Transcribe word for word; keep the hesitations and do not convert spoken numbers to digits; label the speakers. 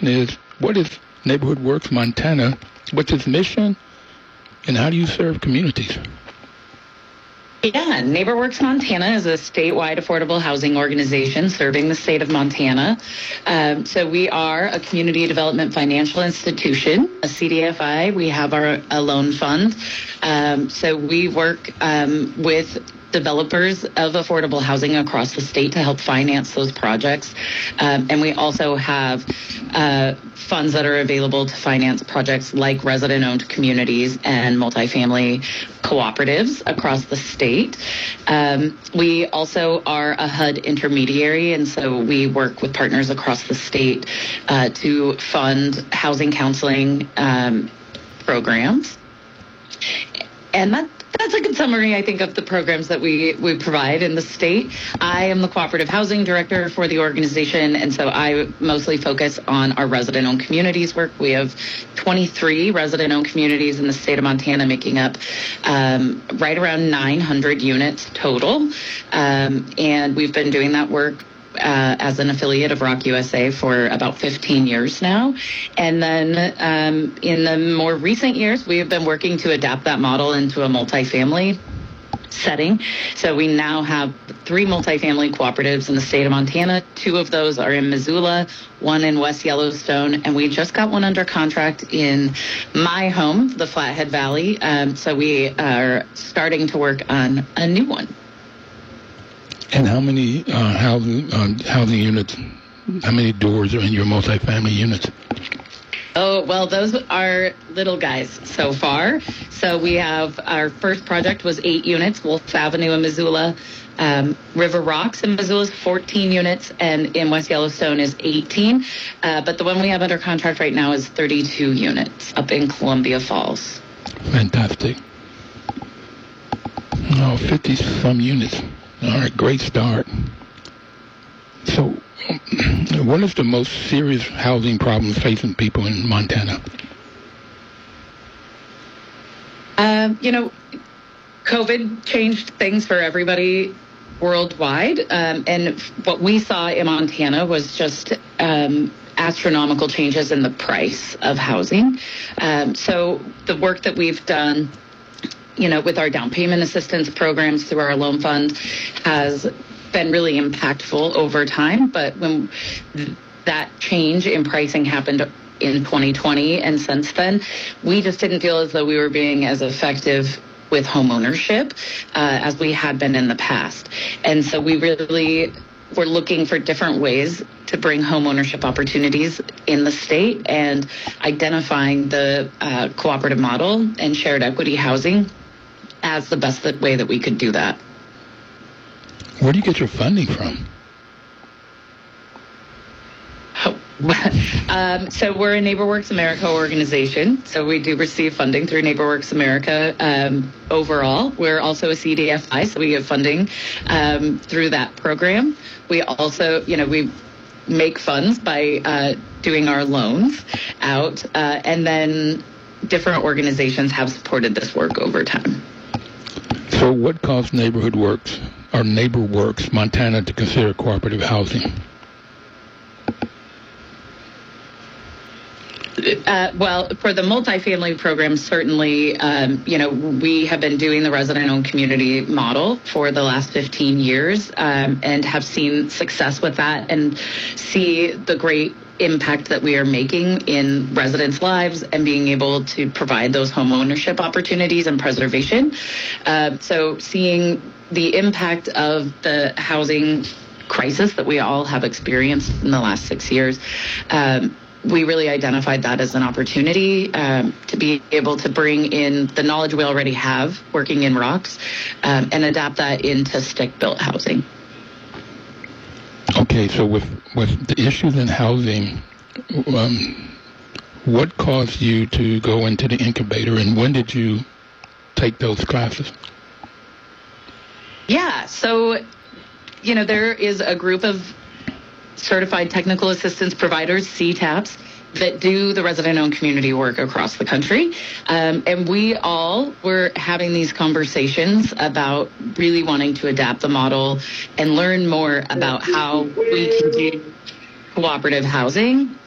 Speaker 1: question is, what is Neighborhood Works Montana? What's its mission, and how do you serve communities?
Speaker 2: Yeah, NeighborWorks Montana is a statewide affordable housing organization serving the state of Montana. Um, so we are a community development financial institution, a C D F I. We have our a loan fund. Um, so we work um, with developers of affordable housing across the state to help finance those projects. Um, and we also have uh, funds that are available to finance projects like resident-owned communities and multifamily cooperatives across the state. Um, we also are a H U D intermediary, and so we work with partners across the state uh, to fund housing counseling um, programs. And that That's a good summary, I think, of the programs that we, we provide in the state. I am the cooperative housing director for the organization, and so I mostly focus on our resident-owned communities work. We have twenty-three resident-owned communities in the state of Montana, making up um, right around nine hundred units total. Um, and we've been doing that work Uh, as an affiliate of Rock U S A for about fifteen years now. And then um, in the more recent years, we have been working to adapt that model into a multifamily setting. So we now have three multifamily cooperatives in the state of Montana. Two of those are in Missoula, one in West Yellowstone, and we just got one under contract in my home, the Flathead Valley. Um, so we are starting to work on a new one.
Speaker 1: And how many uh, housing, uh, housing units, how many doors are in your multifamily units?
Speaker 2: Oh, well, those are little guys so far. So we have, our first project was eight units, Wolf Avenue in Missoula. Um, River Rocks in Missoula is fourteen units, and in West Yellowstone is eighteen. Uh, but the one we have under contract right now is thirty-two units up in Columbia Falls.
Speaker 1: Fantastic. Oh, fifty-some units. All right, great start. So, what is the most serious housing problem facing people in Montana?
Speaker 2: Um, you know, COVID changed things for everybody worldwide. Um, and what we saw in Montana was just um, astronomical changes in the price of housing. Um, so the work that we've done, you know, with our down payment assistance programs through our loan fund has been really impactful over time. But when that change in pricing happened in twenty twenty and since then, we just didn't feel as though we were being as effective with home ownership uh, as we had been in the past. And so we really were looking for different ways to bring home ownership opportunities in the state, and identifying the uh, cooperative model and shared equity housing as the best way that we could do that.
Speaker 1: Where do you get your funding from?
Speaker 2: um, so we're a NeighborWorks America organization. So we do receive funding through NeighborWorks America um, overall. We're also a C D F I, so we get funding um, through that program. We also, you know, we make funds by uh, doing our loans out, uh, and then different organizations have supported this work over time.
Speaker 1: So what caused Neighborhood Works or NeighborWorks Montana to consider cooperative housing?
Speaker 2: Uh, well, for the multifamily program, certainly, um, you know, we have been doing the resident-owned community model for the last fifteen years um, and have seen success with that, and see the great impact that we are making in residents' lives and being able to provide those home ownership opportunities and preservation. Uh, so seeing the impact of the housing crisis that we all have experienced in the last six years, um, we really identified that as an opportunity um, to be able to bring in the knowledge we already have working in Rocks um, and adapt that into stick-built housing.
Speaker 1: Okay, so with, with the issues in housing, um, what caused you to go into the incubator, and when did you take those classes?
Speaker 2: Yeah, so, you know, there is a group of certified technical assistance providers, C TAPs, that do the resident-owned community work across the country. Um, and we all were having these conversations about really wanting to adapt the model and learn more about how we can do cooperative housing